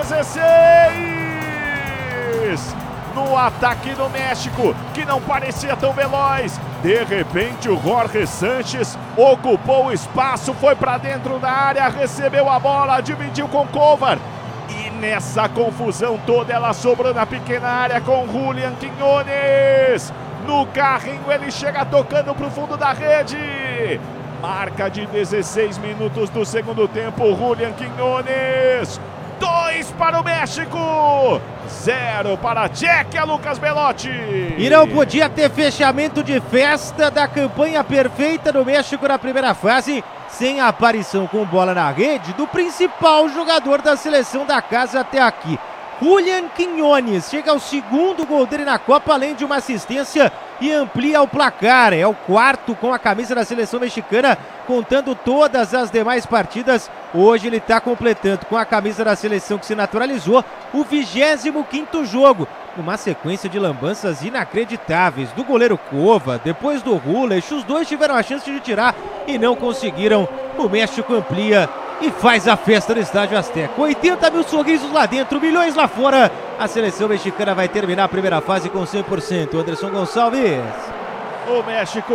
16. No ataque do México, que não parecia tão veloz, de repente o Jorge Sánchez ocupou o espaço, foi para dentro da área, recebeu a bola, dividiu com Kovar. E nessa confusão toda, ela sobrou na pequena área com Julián Quiñones. No carrinho ele chega tocando para o fundo da rede. Marca de 16 minutos do segundo tempo, Julián Quiñones. 2 para o México, 0 para a Tchequia, Lucas Belotti. E não podia ter fechamento de festa da campanha perfeita do México na primeira fase, sem a aparição com bola na rede do principal jogador da seleção da casa até aqui. Julián Quiñones chega ao segundo gol dele na Copa, além de uma assistência, e amplia o placar. É o quarto com a camisa da seleção mexicana, contando todas as demais partidas. Hoje ele está completando com a camisa da seleção que se naturalizou o 25º jogo, uma sequência de lambanças inacreditáveis do goleiro Cova, depois do Rules. Os dois tiveram a chance de tirar e não conseguiram. O México amplia e faz a festa no Estádio Azteca. 80 mil sorrisos lá dentro, milhões lá fora. A seleção mexicana vai terminar a primeira fase com 100%. Anderson Gonçalves. O México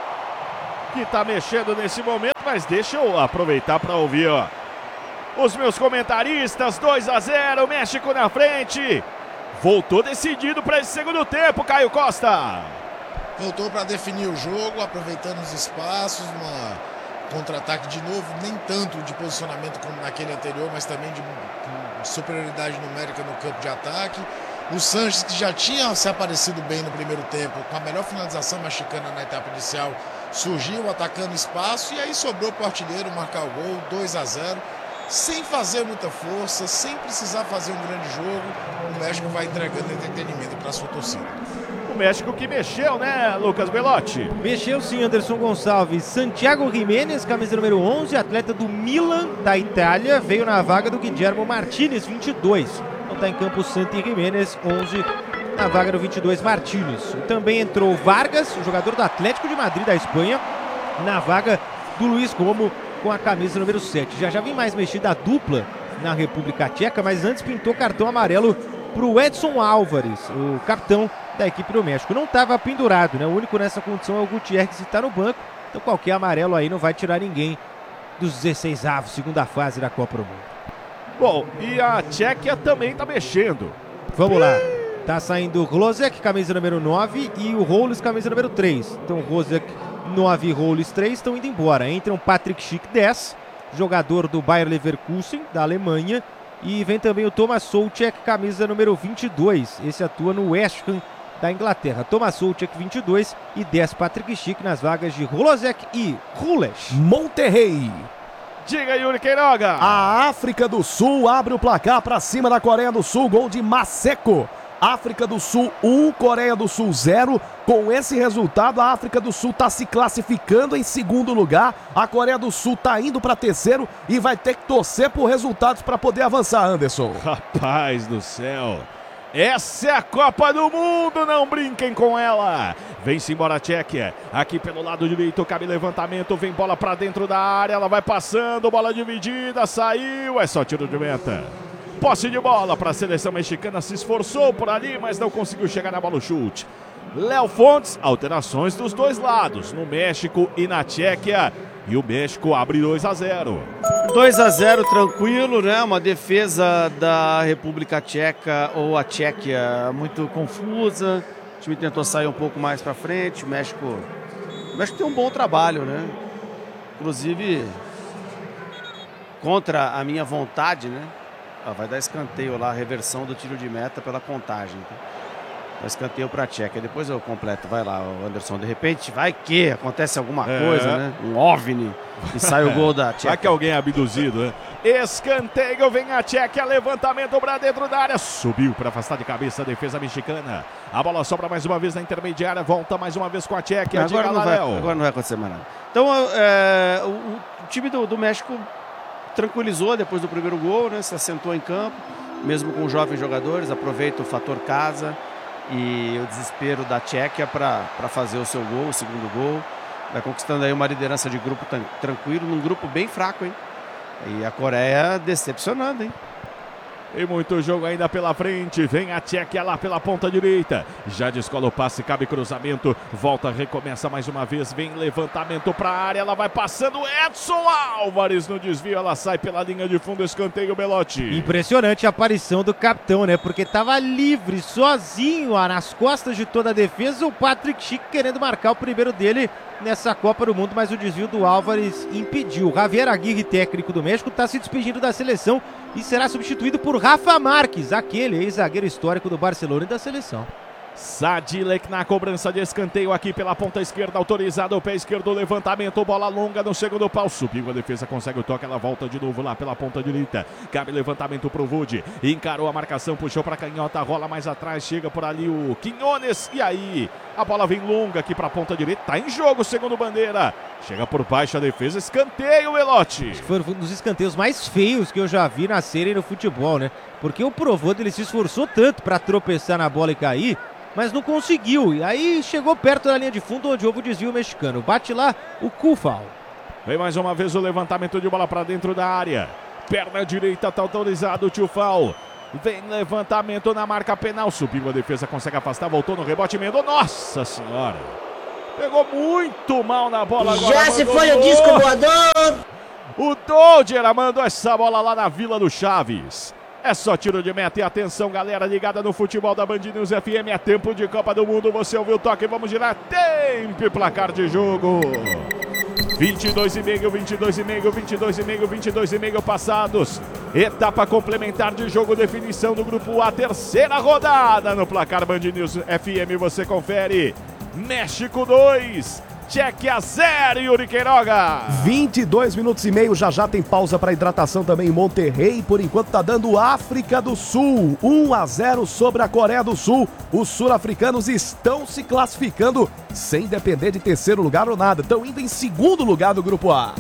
que tá mexendo nesse momento, mas deixa eu aproveitar para ouvir, os meus comentaristas. 2-0, México na frente. Voltou decidido para esse segundo tempo, Caio Costa. Voltou para definir o jogo, aproveitando os espaços, uma contra-ataque de novo, nem tanto de posicionamento como naquele anterior, mas também de superioridade numérica no campo de ataque. O Sánchez, que já tinha se aparecido bem no primeiro tempo, com a melhor finalização mexicana na etapa inicial, surgiu atacando espaço e aí sobrou para o artilheiro marcar o gol, 2-0, sem fazer muita força, sem precisar fazer um grande jogo. O México vai entregando entretenimento para a sua torcida. O México que mexeu, né, Lucas Belotti? Mexeu sim, Anderson Gonçalves. Santiago Jiménez, camisa número 11, atleta do Milan, da Itália, veio na vaga do Guillermo Martínez, 22. Então está em campo Santi Jiménez, 11, na vaga do 22, Martínez. Também entrou Vargas, o jogador do Atlético de Madrid, da Espanha, na vaga do Luiz Romo, com a camisa número 7. Já vem mais mexida a dupla na República Tcheca, mas antes pintou cartão amarelo para o Edson Álvares, o capitão da equipe do México. Não estava pendurado, né? O único nessa condição é o Gutierrez, que está no banco. Então qualquer amarelo aí não vai tirar ninguém dos 16avos, segunda fase da Copa do Mundo. Bom, e a Tchequia também está mexendo. Vamos lá. Tá saindo o Hlozek, camisa número 9, e o Roles, camisa número 3. Então Hlozek 9 e Roles 3 estão indo embora. Entram Patrick Schick, 10, jogador do Bayer Leverkusen, da Alemanha. E vem também o Thomas Souček, camisa número 22. Esse atua no West Ham da Inglaterra. Thomas Souček, 22, e 10 Patrick Schick nas vagas de Hlozek e Rules. Monterrey. Diga, Yuri Queiroga. A África do Sul abre o placar para cima da Coreia do Sul. Gol de Maseko. África do Sul 1, Coreia do Sul 0. Com esse resultado, a África do Sul está se classificando em segundo lugar. A Coreia do Sul está indo para terceiro e vai ter que torcer por resultados para poder avançar, Anderson. Rapaz do céu. Essa é a Copa do Mundo, não brinquem com ela. Vem-se embora a Tchequia. Aqui pelo lado direito, cabe levantamento, vem bola para dentro da área, ela vai passando, bola dividida, saiu, é só tiro de meta. Posse de bola para a seleção mexicana, se esforçou por ali, mas não conseguiu chegar na bola o chute. Léo Fontes, alterações dos dois lados, no México e na Tchequia. E o México abre 2-0. 2-0 tranquilo, né? Uma defesa da República Tcheca ou a Tchequia muito confusa. O time tentou sair um pouco mais para frente. O México tem um bom trabalho, né? Inclusive, contra a minha vontade, né? Vai dar escanteio lá, a reversão do tiro de meta pela contagem. Tá? Escanteio para a Tchequia. Depois eu completo. Vai lá, Anderson. De repente, vai que acontece alguma coisa, né? Um OVNI e sai o gol da Tchequia. Vai que alguém é abduzido, né? Escanteio, vem a Tchequia, levantamento para dentro da área. Subiu para afastar de cabeça a defesa mexicana. A bola sobra mais uma vez na intermediária. Volta mais uma vez com a Tchequia. Agora não vai acontecer mais nada. Então, o time do México tranquilizou depois do primeiro gol, né? Se assentou em campo, mesmo com jovens jogadores, aproveita o fator casa e o desespero da Tchequia para fazer o seu gol, o segundo gol. Vai conquistando aí uma liderança de grupo tranquilo, num grupo bem fraco, hein? E a Coreia decepcionando, hein? Tem muito jogo ainda pela frente. Vem a Tchequia lá pela ponta direita. Já descola o passe, cabe cruzamento. Volta, recomeça mais uma vez. Vem levantamento para a área. Ela vai passando. Edson Álvares no desvio. Ela sai pela linha de fundo. Escanteio, Belotti. Impressionante a aparição do capitão, né? Porque estava livre, sozinho, nas costas de toda a defesa. O Patrick Schick querendo marcar o primeiro dele nessa Copa do Mundo, mas o desvio do Álvares impediu. Javier Aguirre, técnico do México, está se despedindo da seleção e será substituído por Rafa Márquez, aquele ex-zagueiro histórico do Barcelona e da seleção. Sadilek na cobrança de escanteio aqui pela ponta esquerda, autorizado o pé esquerdo, levantamento, bola longa no segundo pau, subiu a defesa, consegue o toque, ela volta de novo lá pela ponta direita, cabe levantamento pro Wood, encarou a marcação, puxou pra canhota, rola mais atrás, chega por ali o Quinones, e aí a bola vem longa aqui pra ponta direita, tá em jogo segundo bandeira, chega por baixo a defesa, escanteio, Belotti. Foi um dos escanteios mais feios que eu já vi nascerem no futebol, né? Porque o Provodo, ele se esforçou tanto pra tropeçar na bola e cair, mas não conseguiu, e aí chegou perto da linha de fundo onde houve o desvio mexicano. Bate lá o Kufal. Vem mais uma vez o levantamento de bola para dentro da área. Perna direita, tá autorizado o Tchufal. Vem levantamento na marca penal. Subiu a defesa, consegue afastar, voltou no rebote, Mendo. Nossa senhora! Pegou muito mal na bola agora. Já se foi o disco voador! O Dodger mandou essa bola lá na Vila do Chaves. É só tiro de meta e atenção, galera ligada no futebol da Band News FM. É tempo de Copa do Mundo, você ouviu o toque, vamos girar. Tempo e placar de jogo. 22,5, 22,5, 22,5, 22,5 passados. Etapa complementar de jogo, definição do grupo A, terceira rodada no placar Band News FM, você confere. México 2, Tchequia 0, Yuri Queiroga. 22 minutos e meio, já tem pausa para hidratação também em Monterrey. Por enquanto tá dando África do Sul, 1-0 sobre a Coreia do Sul. Os sul-africanos estão se classificando sem depender de terceiro lugar ou nada. Estão indo em segundo lugar do grupo A.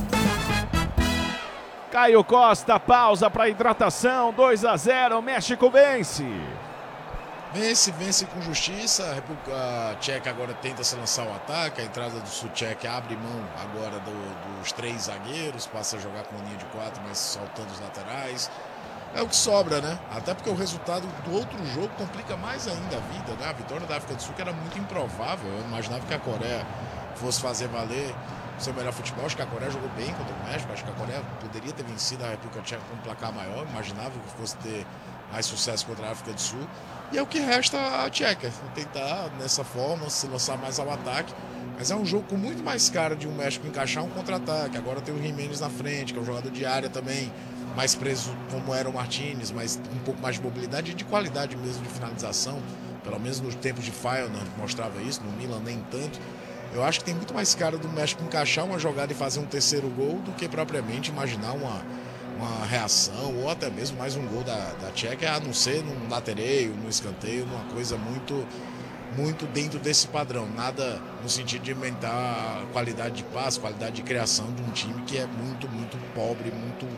Caio Costa, pausa para hidratação, 2-0, México vence. Vence com justiça. A República Tcheca agora tenta se lançar o ataque. A entrada do Sul Tcheca abre mão agora dos três zagueiros, passa a jogar com uma linha de 4, mas soltando os laterais. É o que sobra, né? Até porque o resultado do outro jogo complica mais ainda a vida, né? A vitória da África do Sul, que era muito improvável. Eu imaginava que a Coreia fosse fazer valer o seu melhor futebol. Acho que a Coreia jogou bem contra o México. Acho que a Coreia poderia ter vencido a República Tcheca com um placar maior. Imaginava que fosse ter mais sucesso contra a África do Sul. E é o que resta a Tcheca, tentar dessa forma se lançar mais ao ataque. Mas é um jogo com muito mais cara de um México encaixar um contra-ataque. Agora tem o Jiménez na frente, que é um jogador de área também, mais preso como era o Martínez, mas um pouco mais de mobilidade e de qualidade mesmo de finalização. Pelo menos nos tempos de Feyenoord mostrava isso, no Milan nem tanto. Eu acho que tem muito mais cara do México encaixar uma jogada e fazer um terceiro gol do que propriamente imaginar uma reação ou até mesmo mais um gol da Tchequia, a não ser num latereio, num escanteio, numa coisa muito dentro desse padrão. Nada no sentido de aumentar a qualidade de passe, qualidade de criação de um time que é muito pobre,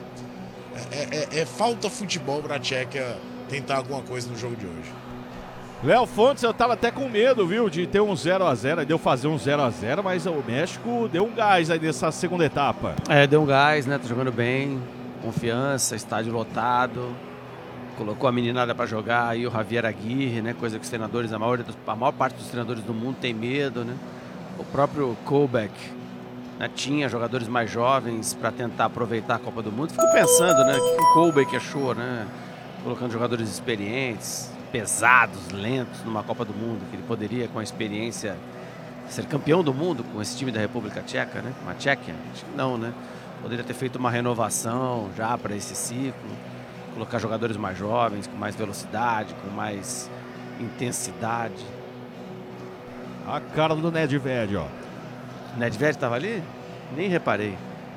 falta futebol para a Tchequia tentar alguma coisa no jogo de hoje. Léo Fontes, eu tava até com medo, viu, de ter um 0-0, deu fazer um 0-0, mas o México deu um gás aí nessa segunda etapa. Deu um gás, né, tá jogando bem, confiança, estádio lotado, colocou a meninada para jogar aí o Javier Aguirre, né, coisa que os treinadores, a maior parte dos treinadores do mundo tem medo, né, o próprio Koubek, né, tinha jogadores mais jovens para tentar aproveitar a Copa do Mundo. Fico pensando, né, o que o Koubek achou, né, colocando jogadores experientes, pesados, lentos numa Copa do Mundo, que ele poderia, com a experiência, ser campeão do mundo com esse time da República Tcheca, né? Uma Tchequia? Acho que não, né? Poderia ter feito uma renovação já para esse ciclo, colocar jogadores mais jovens, com mais velocidade, com mais intensidade. A cara do Nedved, ó. Nedved estava ali? Nem reparei.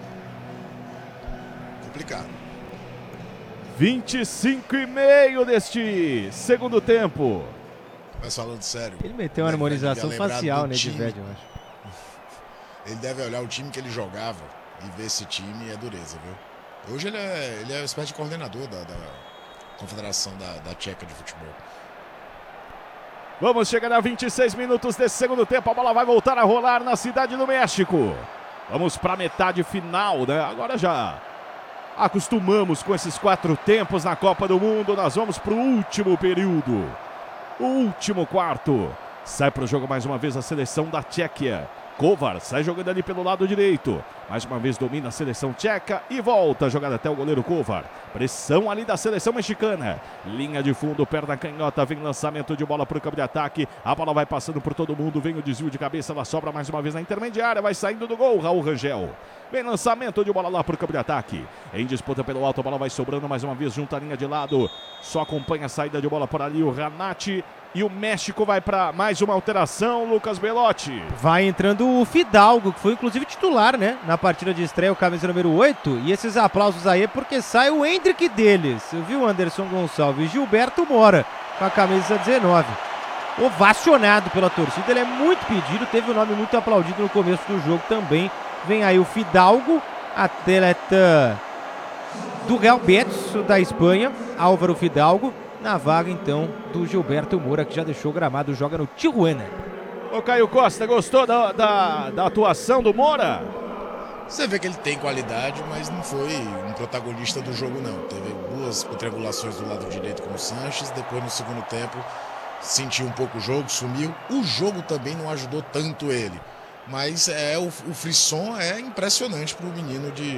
Complicado. 25,5 deste segundo tempo. Mas falando sério, Ele meteu uma harmonização facial, Nedved, eu acho. Ele deve olhar o time que ele jogava e ver esse time é dureza, viu? Hoje ele é uma espécie de coordenador da Confederação da Tcheca de Futebol. Vamos chegar a 26 minutos desse segundo tempo. A bola vai voltar a rolar na Cidade do México. Vamos para a metade final, né? Agora já acostumamos com esses 4 tempos na Copa do Mundo. Nós vamos para o último período. O último quarto. Sai para o jogo mais uma vez a seleção da Tchequia. Kovar sai jogando ali pelo lado direito. Mais uma vez domina a seleção tcheca e volta a jogada até o goleiro Kovar. Pressão ali da seleção mexicana. Linha de fundo, perna canhota, vem lançamento de bola para o campo de ataque. A bola vai passando por todo mundo, vem o desvio de cabeça, ela sobra mais uma vez na intermediária, vai saindo do gol, Raul Rangel. Vem lançamento de bola lá para o campo de ataque. Em disputa pelo alto, a bola vai sobrando mais uma vez junto à linha de lado. Só acompanha a saída de bola por ali o Ranati. E o México vai para mais uma alteração, Lucas Belotti. Vai entrando o Fidalgo, que foi inclusive titular, né? Na partida de estreia, o camisa número 8. E esses aplausos aí é porque sai o Hendrick deles. Viu, Anderson Gonçalves? Gilberto Mora, com a camisa 19. Ovacionado pela torcida, ele é muito pedido, teve o nome muito aplaudido no começo do jogo também. Vem aí o Fidalgo, atleta do Real Betis da Espanha, Álvaro Fidalgo. Na vaga, então, do Gilberto Moura, que já deixou o gramado, joga no Tijuana. Ô Caio Costa, gostou da atuação do Moura? Você vê que ele tem qualidade, mas não foi um protagonista do jogo, não. Teve 2 triangulações do lado direito com o Sanches, depois no segundo tempo sentiu um pouco o jogo, sumiu. O jogo também não ajudou tanto ele, mas o frisson é impressionante para o menino de